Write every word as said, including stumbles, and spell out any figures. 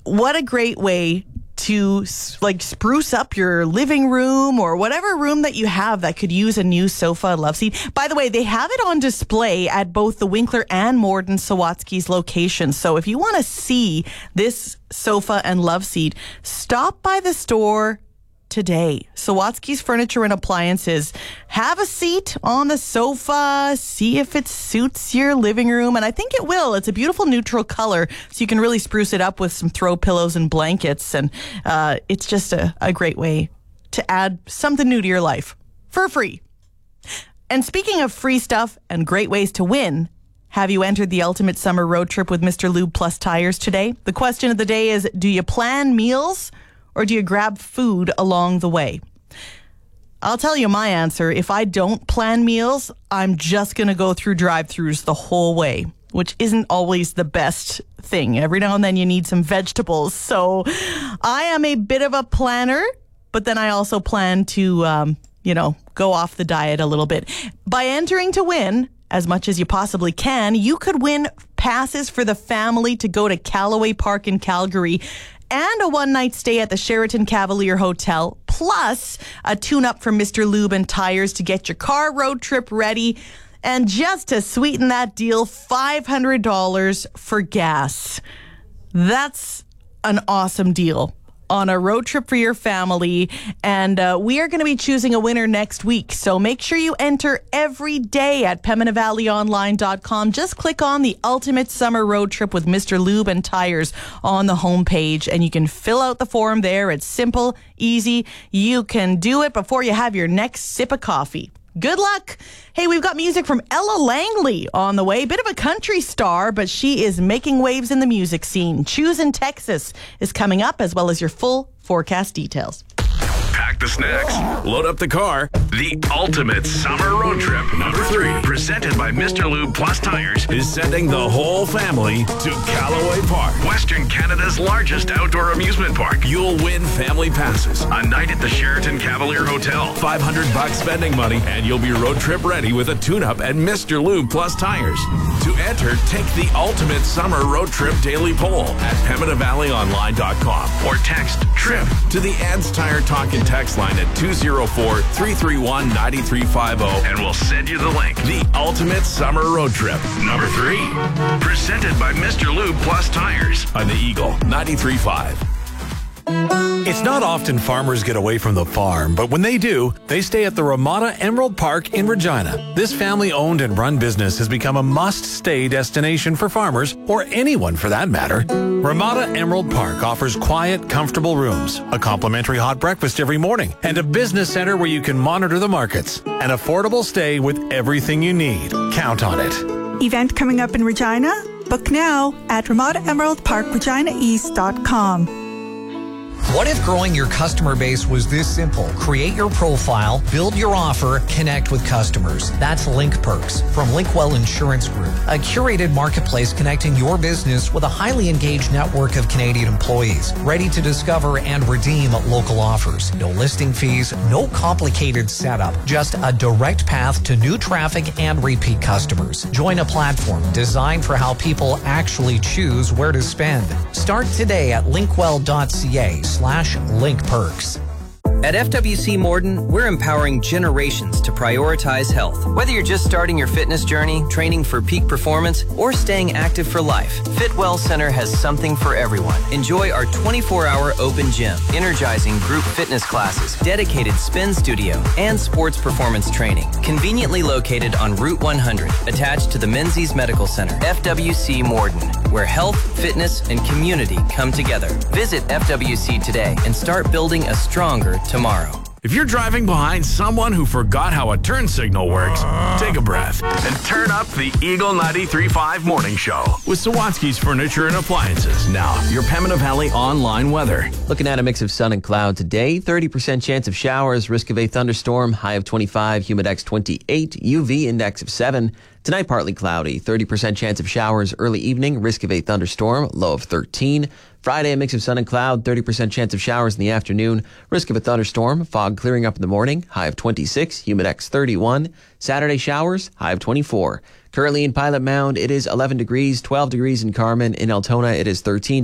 what a great way to like spruce up your living room or whatever room that you have that could use a new sofa and love seat. By the way, they have it on display at both the Winkler and Morden Sawatsky's locations. So if you want to see this sofa and love seat, stop by the store today. Sawatsky's Furniture and Appliances. Have a seat on the sofa. See if it suits your living room. And I think it will. It's a beautiful neutral color, so you can really spruce it up with some throw pillows and blankets. And uh, it's just a, a great way to add something new to your life for free. And speaking of free stuff and great ways to win, have you entered the ultimate summer road trip with Mister Lube Plus Tires today? The question of the day is, do you plan meals or do you grab food along the way? I'll tell you my answer. If I don't plan meals, I'm just going to go through drive-thrus the whole way, which isn't always the best thing. Every now and then you need some vegetables. So I am a bit of a planner, but then I also plan to, um, you know, go off the diet a little bit. By entering to win as much as you possibly can, you could win passes for the family to go to Callaway Park in Calgary and a one-night stay at the Sheraton Cavalier Hotel, plus a tune-up from Mister Lube and Tires to get your car road trip ready. And just to sweeten that deal, five hundred dollars for gas. That's an awesome deal on a road trip for your family. And uh, we are going to be choosing a winner next week. So make sure you enter every day at Pembina Valley Online dot com. Just click on the Ultimate Summer Road Trip with Mister Lube and Tires on the homepage, and you can fill out the form there. It's simple, easy. You can do it before you have your next sip of coffee. Good luck. Hey, we've got music from Ella Langley on the way. Bit of a country star, but she is making waves in the music scene. Choose in Texas is coming up, as well as your full forecast details. Pack the snacks, load up the car. The ultimate summer road trip, number three, presented by Mister Lube Plus Tires, is sending the whole family to Callaway Park, Western Canada's largest outdoor amusement park. You'll win family passes, a night at the Sheraton Cavalier Hotel, five hundred bucks spending money, and you'll be road trip ready with a tune-up at Mister Lube Plus Tires. To enter, take the ultimate summer road trip daily poll at Pembina Valley Online dot com or text TRIP to the Adds Tire Talk and Text line at two oh four, three three one, nine three five oh, and we'll send you the link. The ultimate summer road trip, number three, presented by Mister Lube Plus Tires on the Eagle ninety-three point five. It's not often farmers get away from the farm, but when they do, they stay at the Ramada Emerald Park in Regina. This family-owned and run business has become a must-stay destination for farmers, or anyone for that matter. Ramada Emerald Park offers quiet, comfortable rooms, a complimentary hot breakfast every morning, and a business center where you can monitor the markets. An affordable stay with everything you need. Count on it. Event coming up in Regina? Book now at Ramada Emerald Park Regina East dot com. What if growing your customer base was this simple? Create your profile, build your offer, connect with customers. That's Link Perks from Linkwell Insurance Group, a curated marketplace connecting your business with a highly engaged network of Canadian employees, ready to discover and redeem local offers. No listing fees, no complicated setup, just a direct path to new traffic and repeat customers. Join a platform designed for how people actually choose where to spend. Start today at linkwell dot c a slash link perks. At F W C Morden, we're empowering generations to prioritize health. Whether you're just starting your fitness journey, training for peak performance, or staying active for life, Fitwell Center has something for everyone. Enjoy our twenty-four hour open gym, energizing group fitness classes, dedicated spin studio, and sports performance training. Conveniently located on Route one hundred, attached to the Menzies Medical Center. F W C Morden, where health, fitness, and community come together. Visit F W C today and start building a stronger tomorrow. If you're driving behind someone who forgot how a turn signal works, take a breath and turn up the Eagle ninety-three point five Morning Show with Sawatsky's Furniture and Appliances. Now, your Pembina Valley online weather. Looking at a mix of sun and cloud today, thirty percent chance of showers, risk of a thunderstorm, high of twenty-five, humidex twenty-eight, U V index of seven. Tonight, partly cloudy, thirty percent chance of showers early evening, risk of a thunderstorm, low of thirteen. Friday, a mix of sun and cloud, thirty percent chance of showers in the afternoon, risk of a thunderstorm, fog clearing up in the morning, high of twenty-six, humidex thirty-one. Saturday, showers, high of twenty-four. Currently in Pilot Mound, it is eleven degrees, twelve degrees in Carmen. In Altona, it is thirteen